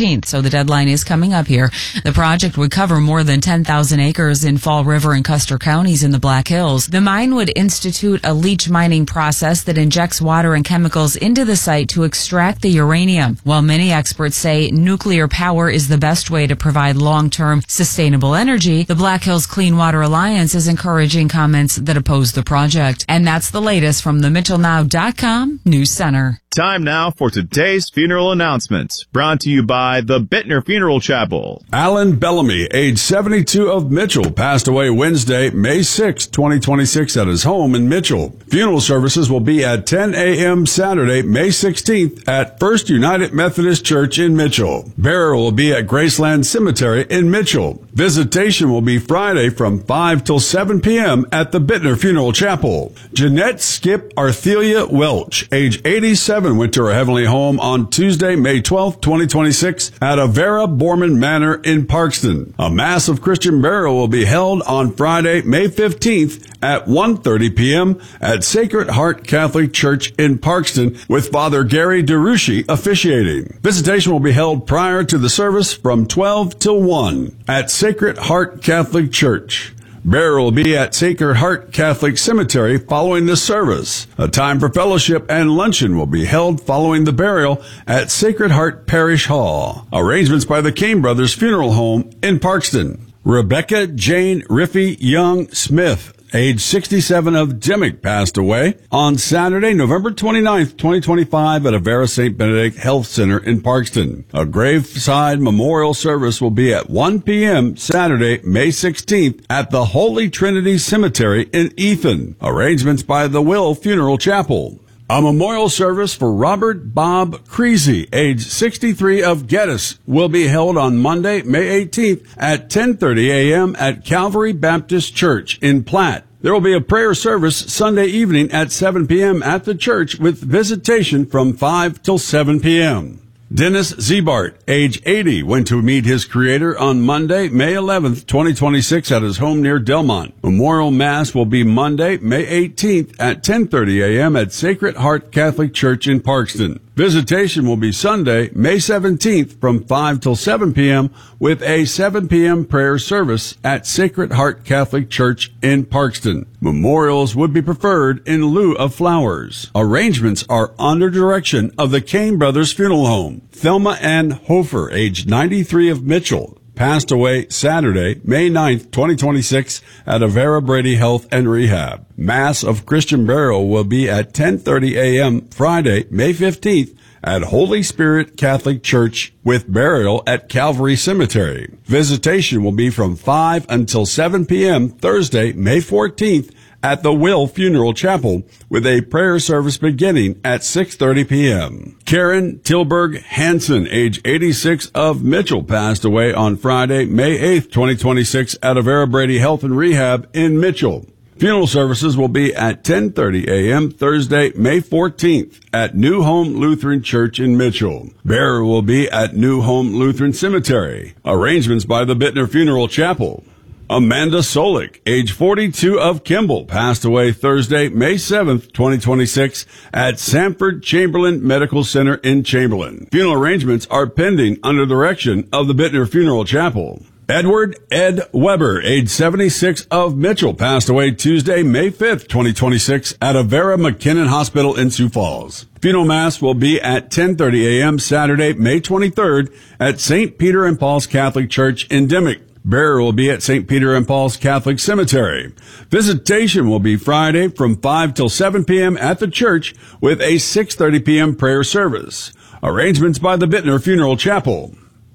14th, so the deadline is coming up here. The project would cover more than 10,000 acres in Fall River and Custer counties in the Black Hills. The mine would institute a leach mining process that injects water and chemicals into the site to extract the uranium. While many experts say nuclear power is the best way to provide long-term sustainable energy, the Black Hills Clean Water Alliance is encouraging comments that oppose the project. And that's the latest from the MitchellNow.com News Center. Time now for today's funeral announcements, brought to you by the Bittner Funeral Chapel. Alan Bellamy, age 72 of Mitchell, passed away Wednesday, May 6, 2026 at his home in Mitchell. Funeral services will be at 10 a.m. Saturday, May 16th at First United Methodist Church in Mitchell. Burial will be at Graceland Cemetery in Mitchell. Visitation will be Friday from 5 till 7 p.m. at the Bittner Funeral Chapel. Jeanette Skip Arthelia Welch, age 87, went to her heavenly home on Tuesday, May 12, 2026 at Avera Borman Manor in Parkston. A mass of Christian burial will be held on Friday, May 15th at 1:30 p.m. at Sacred Heart Catholic Church in Parkston with Father Gary DeRushi officiating. Visitation will be held prior to the service from 12 till 1 at Sacred Heart Catholic Church. Burial will be at Sacred Heart Catholic Cemetery following the service. A time for fellowship and luncheon will be held following the burial at Sacred Heart Parish Hall. Arrangements by the Kane Brothers Funeral Home in Parkston. Rebecca Jane Riffy Young Smith, age 67 of Dimmick, passed away on Saturday, November 29th, 2025 at Avera St. Benedict Health Center in Parkston. A graveside memorial service will be at 1 p.m. Saturday, May 16th at the Holy Trinity Cemetery in Ethan. Arrangements by the Will Funeral Chapel. A memorial service for Robert Bob Creasy, age 63 of Geddes, will be held on Monday, May 18th at 10:30 a.m. at Calvary Baptist Church in Platt. There will be a prayer service Sunday evening at 7 p.m. at the church with visitation from 5 till 7 p.m. Dennis Zebart, age 80, went to meet his Creator on Monday, May 11th, 2026 at his home near Delmont. Memorial Mass will be Monday, May 18th at 10:30 a.m. at Sacred Heart Catholic Church in Parkston. Visitation will be Sunday, May 17th from 5 till 7 p.m. with a 7 p.m. prayer service at Sacred Heart Catholic Church in Parkston. Memorials would be preferred in lieu of flowers. Arrangements are under direction of the Kane Brothers Funeral Home. Thelma Ann Hofer, age 93 of Mitchell, passed away Saturday, May 9th, 2026 at Avera Brady Health and Rehab. Mass of Christian burial will be at 10:30 a.m. Friday, May 15th at Holy Spirit Catholic Church with burial at Calvary Cemetery. Visitation will be from 5 until 7 p.m. Thursday, May 14th at the Will Funeral Chapel with a prayer service beginning at 6:30 p.m. Karen Tilburg Hansen, age 86 of Mitchell, passed away on Friday, May 8th, 2026 at Avera Brady Health and Rehab in Mitchell. Funeral services will be at 10:30 a.m. Thursday, May 14th at New Home Lutheran Church in Mitchell. Burial will be at New Home Lutheran Cemetery. Arrangements by the Bittner Funeral Chapel. Amanda Solik, age 42 of Kimball, passed away Thursday, May 7th, 2026 at Sanford Chamberlain Medical Center in Chamberlain. Funeral arrangements are pending under direction of the Bittner Funeral Chapel. Edward Ed Weber, age 76 of Mitchell, passed away Tuesday, May 5th, 2026 at Avera McKinnon Hospital in Sioux Falls. Funeral Mass will be at 10:30 a.m. Saturday, May 23rd at St. Peter and Paul's Catholic Church in Dimmick. Burial will be at St. Peter and Paul's Catholic Cemetery. Visitation will be Friday from 5 till 7 p.m. at the church with a 6:30 p.m. prayer service. Arrangements by the Bittner Funeral Chapel.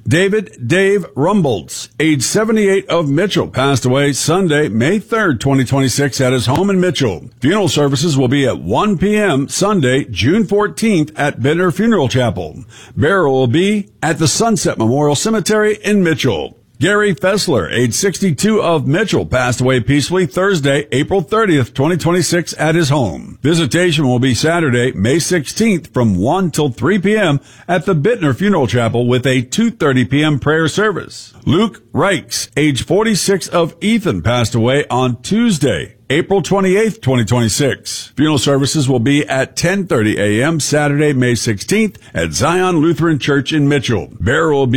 Dave Rumboltz, age 78 of Mitchell, passed away Sunday, May 3rd, 2026 at his home in Mitchell. Funeral services will be at 1 p.m. Sunday, June 14th at Bittner Funeral Chapel. Burial will be at the Sunset Memorial Cemetery in Mitchell. Gary Fessler, age 62 of Mitchell, passed away peacefully Thursday, April 30th, 2026 at his home. Visitation will be Saturday, May 16th from 1 till 3 p.m. at the Bittner Funeral Chapel with a 2:30 p.m. prayer service. Luke Reichs, age 46 of Ethan, passed away on Tuesday, April 28th, 2026. Funeral services will be at 10:30 a.m. Saturday, May 16th at Zion Lutheran Church in Mitchell. Burial will be